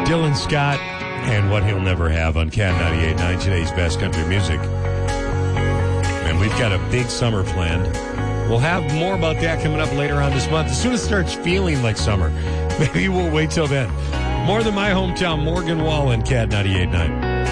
Dylan Scott and What He'll Never Have on Cat 98.9, today's best country music. And we've got a big summer planned. We'll have more about that coming up later on this month. As soon as it starts feeling like summer, maybe we'll wait till then. More than my hometown, Morgan Wallen, Cat 98.9.